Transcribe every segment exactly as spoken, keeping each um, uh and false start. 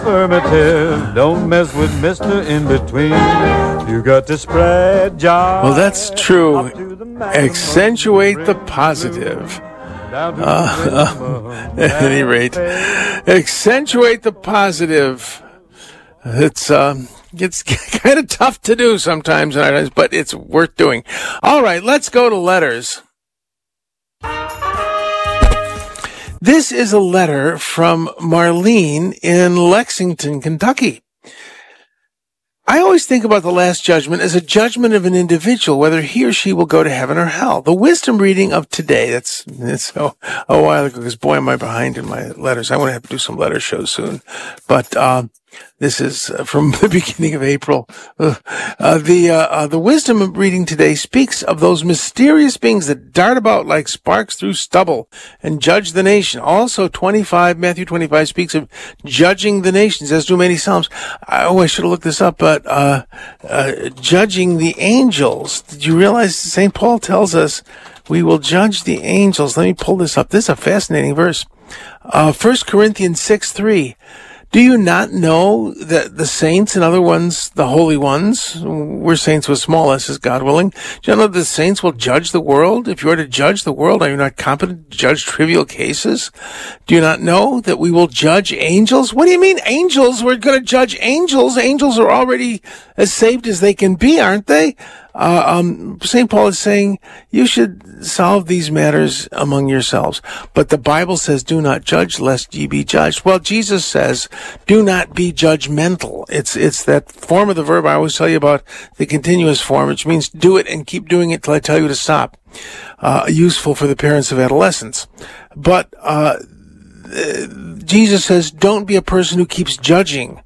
affirmative. Don't mess with Mister In-Between. You got to spread joy. Well, that's true. Accentuate the positive. Uh, uh, at any rate, accentuate the positive. It's um, it's kind of tough to do sometimes, but it's worth doing. All right, let's go to letters. This is a letter from Marlene in Lexington, Kentucky. I always think about the Last Judgment as a judgment of an individual, whether he or she will go to heaven or hell. The wisdom reading of today, that's, that's a, a while ago, because boy, am I behind in my letters. I want to have to do some letter shows soon. But, um, this is from the beginning of April. Uh, uh, the, uh, uh, the wisdom reading today speaks of those mysterious beings that dart about like sparks through stubble and judge the nation. Also, twenty-five, Matthew twenty-five speaks of judging the nations, as do many Psalms. Oh, I should have looked this up, but, uh, uh, judging the angels. Did you realize Saint Paul tells us we will judge the angels? Let me pull this up. This is a fascinating verse. Uh, First Corinthians six three. Do you not know that the saints, in other ones, the holy ones, we're saints with small s, is God willing, do you not know that the saints will judge the world? If you are to judge the world, are you not competent to judge trivial cases? Do you not know that we will judge angels? What do you mean angels? We're going to judge angels. Angels are already as saved as they can be, aren't they? Uh, um, Saint Paul is saying you should solve these matters among yourselves. But the Bible says, do not judge lest ye be judged. Well, Jesus says, do not be judgmental. It's, it's that form of the verb I always tell you about, the continuous form, which means do it and keep doing it till I tell you to stop. Uh, useful for the parents of adolescents. But, uh, Jesus says, don't be a person who keeps judging,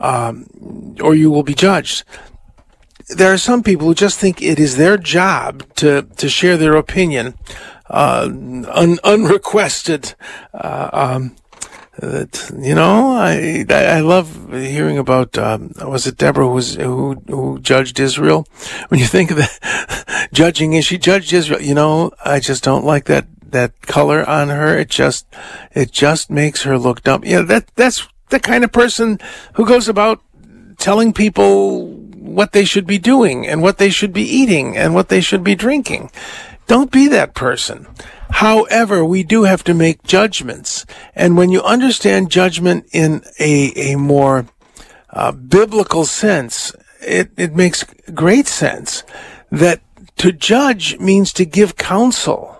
um, or you will be judged. There are some people who just think it is their job to, to share their opinion, uh, un, unrequested. Uh, um, that, you know, I, I love hearing about, um, was it Deborah who was, who, who judged Israel? When you think of the judging, is she judged Israel? You know, I just don't like that, that color on her. It just, it just makes her look dumb. Yeah, that, that's the kind of person who goes about telling people what they should be doing and what they should be eating and what they should be drinking. Don't be that person. However, we do have to make judgments. And when you understand judgment in a, a more uh, biblical sense, it, it makes great sense that to judge means to give counsel.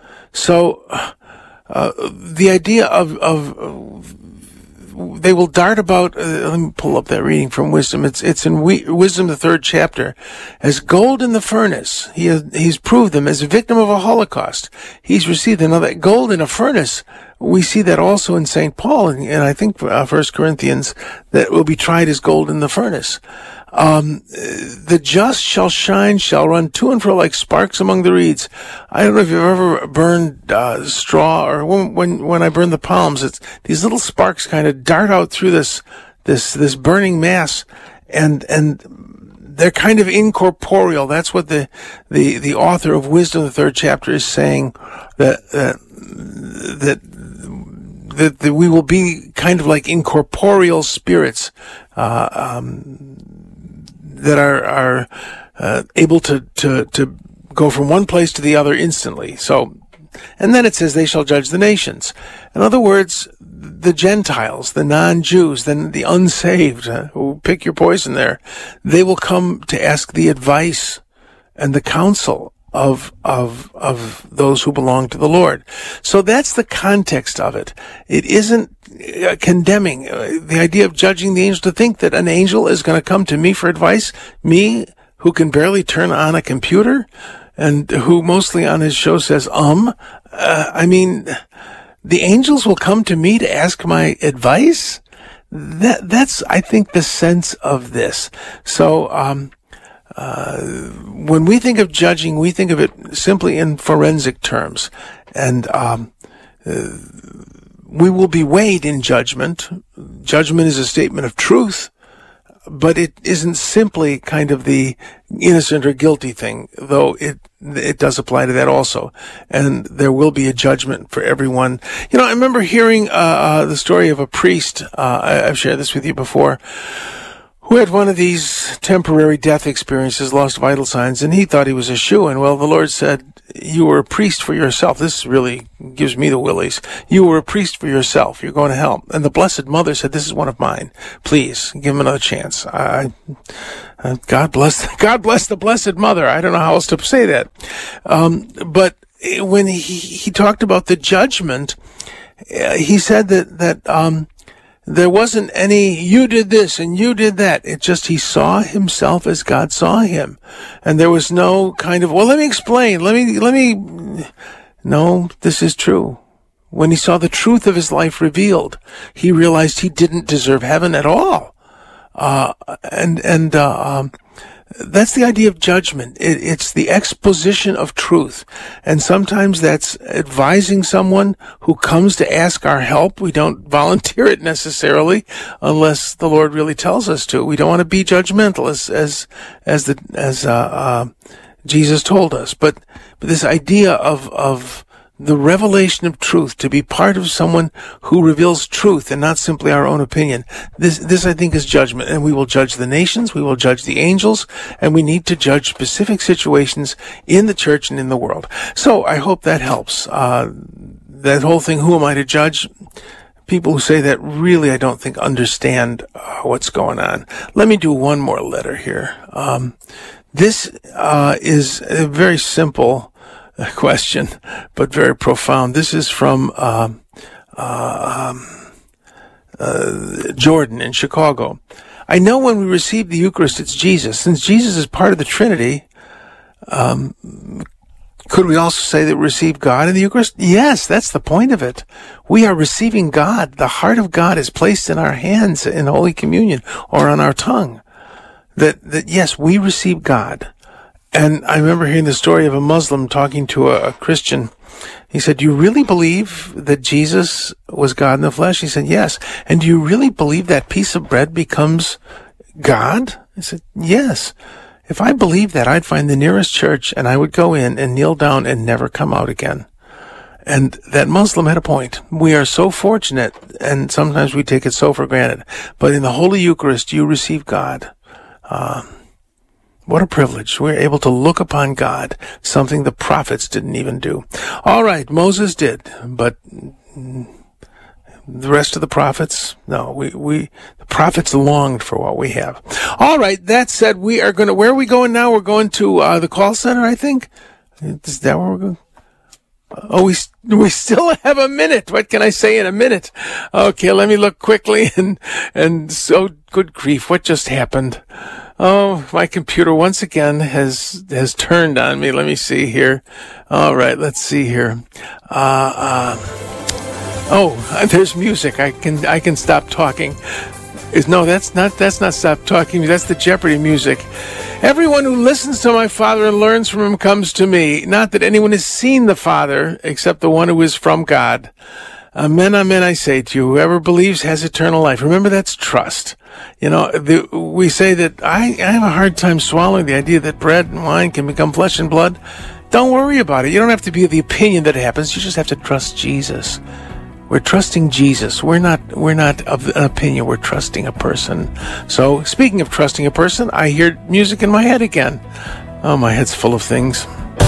So uh, the idea of, of they will dart about, uh, let me pull up that reading from Wisdom. It's, it's in we, Wisdom, the third chapter. As gold in the furnace, he has, he's proved them as a victim of a holocaust. He's received another gold in a furnace. We see that also in Saint Paul, and, and I think uh, First Corinthians, that will be tried as gold in the furnace. Um, the just shall shine, shall run to and fro like sparks among the reeds. I don't know if you've ever burned uh, straw, or when, when when I burn the palms, it's these little sparks kind of dart out through this this this burning mass, and and they're kind of incorporeal. That's what the the the author of Wisdom, the third chapter, is saying, that uh, that. That, that we will be kind of like incorporeal spirits, uh, um, that are, are, uh, able to, to, to go from one place to the other instantly. So, and then it says they shall judge the nations. In other words, the Gentiles, the non-Jews, then the unsaved, uh, who pick your poison there, they will come to ask the advice and the counsel of, of, of those who belong to the Lord. So that's the context of it. It isn't uh, condemning. Uh, the idea of judging the angel, to think that an angel is going to come to me for advice, me who can barely turn on a computer and who mostly on his show says, um, uh, I mean, the angels will come to me to ask my advice? That, that's, I think, the sense of this. So, um, Uh, when we think of judging, we think of it simply in forensic terms. And, um, uh, we will be weighed in judgment. Judgment is a statement of truth. but it isn't simply kind of the innocent or guilty thing, though it it does apply to that also. And there will be a judgment for everyone. You know, I remember hearing uh, uh the story of a priest, uh, I, I've shared this with you before, who had one of these temporary death experiences, lost vital signs, and he thought he was a shoo-in. Well, the Lord said, you were a priest for yourself. This really gives me the willies. You were a priest for yourself. You're going to hell. And the Blessed Mother said, this is one of mine. Please, give him another chance. I, uh, God bless, God bless the Blessed Mother. I don't know how else to say that. Um, but when he, he talked about the judgment, uh, he said that, that, um, there wasn't any, you did this and you did that. It just, he saw himself as God saw him. And there was no kind of, well, let me explain. Let me, let me, no, this is true. When he saw the truth of his life revealed, he realized he didn't deserve heaven at all. Uh, and, and, uh, um, that's the idea of judgment. It, it's the exposition of truth. And sometimes that's advising someone who comes to ask our help. We don't volunteer it necessarily unless the Lord really tells us to. We don't want to be judgmental as, as, as the, as, uh, uh, Jesus told us. But, but this idea of, of, the revelation of truth, to be part of someone who reveals truth and not simply our own opinion. This, this I think is judgment, and we will judge the nations, we will judge the angels, and we need to judge specific situations in the church and in the world. So I hope that helps. Uh, that whole thing, who am I to judge? People who say that really, I don't think, understand uh, what's going on. Let me do one more letter here. Um, this uh, is a very simple question, but very profound. This is from uh, uh, um, uh, Jordan in Chicago. I know when we receive the Eucharist, it's Jesus. Since Jesus is part of the Trinity, um, could we also say that we receive God in the Eucharist? Yes, that's the point of it. We are receiving God. The heart of God is placed in our hands in Holy Communion or on our tongue. That, that yes, we receive God. And I remember hearing the story of a Muslim talking to a, a Christian. He said, do you really believe that Jesus was God in the flesh? He said, yes. And do you really believe that piece of bread becomes God? I said, yes. If I believed that, I'd find the nearest church and I would go in and kneel down and never come out again. And that Muslim had a point. We are so fortunate, and sometimes we take it so for granted. But in the Holy Eucharist, you receive God. Uh, What a privilege. We're able to look upon God, something the prophets didn't even do. All right, Moses did, but the rest of the prophets, no, we, we, the prophets longed for what we have. All right, that said, we are going to, where are we going now? We're going to uh, the call center, I think. Is that where we're going? Oh, we we still have a minute. What can I say in a minute? Okay, let me look quickly and, and so, good grief, what just happened? Oh, my computer once again has, has turned on me. Let me see here. All right, let's see here. Uh, uh, oh, there's music. I can, I can stop talking. Is, no, that's not, that's not stop talking. That's the Jeopardy music. Everyone who listens to my Father and learns from him comes to me. Not that anyone has seen the Father except the one who is from God. Amen, amen, I say to you, whoever believes has eternal life. Remember, that's trust. You know, the, we say that I, I have a hard time swallowing the idea that bread and wine can become flesh and blood. Don't worry about it. You don't have to be of the opinion that it happens. You just have to trust Jesus. We're trusting Jesus. We're not, we're not of an opinion. We're trusting a person. So, speaking of trusting a person, I hear music in my head again. Oh, my head's full of things.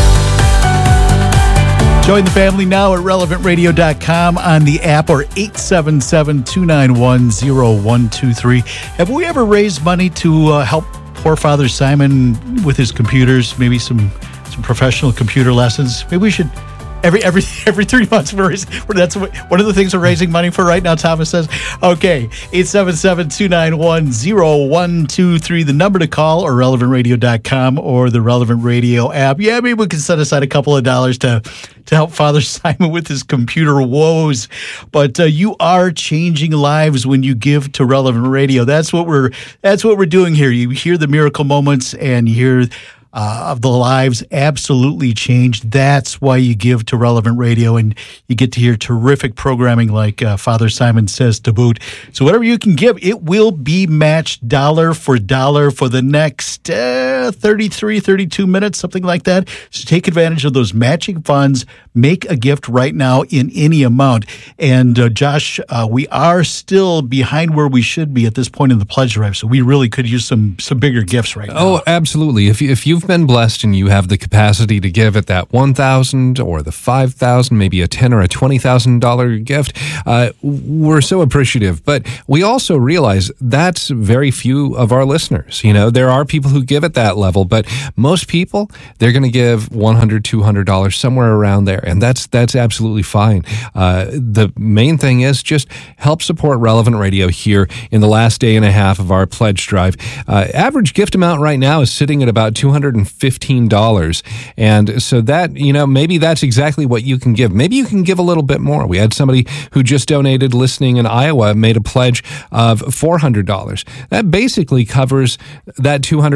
Join the family now at relevant radio dot com on the app or eight seven seven, two nine one, zero one two three. Have we ever raised money to uh, help poor Father Simon with his computers? Maybe some some professional computer lessons? Maybe we should... Every every every three months, we're raising, that's what, one of the things we're raising money for right now, Thomas says. Okay, eight seven seven, two nine one, zero one two three, the number to call, or relevant radio dot com or the Relevant Radio app. Yeah, maybe we can set aside a couple of dollars to, to help Father Simon with his computer woes. But uh, you are changing lives when you give to Relevant Radio. That's what we're that's what we're doing here. You hear the miracle moments and you hear uh, of the lives absolutely changed. That's why you give to Relevant Radio, and you get to hear terrific programming like uh, Father Simon Says to boot. So whatever you can give, it will be matched dollar for dollar for the next uh, thirty-three, thirty-two minutes, something like that. So take advantage of those matching funds. Make a gift right now in any amount. And uh, Josh, uh, we are still behind where we should be at this point in the pledge drive, so we really could use some some bigger gifts right now. Oh, absolutely. If, you, if you've been blessed and you have the capacity to give at that one thousand dollars or the five thousand dollars, maybe a ten thousand dollars or a twenty thousand dollars gift, uh, we're so appreciative. But we also realize that's very few of our listeners. You know, there are people who give at that level, but most people, they're going to give one hundred dollars, two hundred dollars, somewhere around there. And that's that's absolutely fine. Uh, the main thing is just help support Relevant Radio here in the last day and a half of our pledge drive. Uh, average gift amount right now is sitting at about two hundred fifteen dollars. And so that, you know, maybe that's exactly what you can give. Maybe you can give a little bit more. We had somebody who just donated listening in Iowa, made a pledge of four hundred dollars. That basically covers that two hundred